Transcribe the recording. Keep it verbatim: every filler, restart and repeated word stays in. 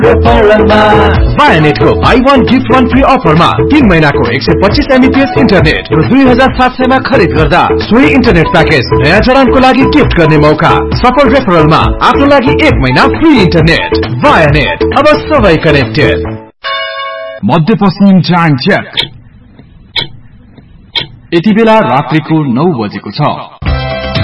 वायानेट को by one gift one free अफरमा तीन महीना को एक सौ पच्चीस एमबीपीएस इंटरनेट र दुई हजार सात सय में खरीद गर्दा सोही इंटरनेट पैकेज नयाँ जडानको लागि गिफ्ट गर्ने मौका। सफल रेफरलमा आफ्नो लागि एक महीना फ्री इंटरनेट। वायानेट, अब सबै कनेक्टेड। मध्यपश्चिम जाङ चेक। यति बेला रात्रिको नौ बजेको छ।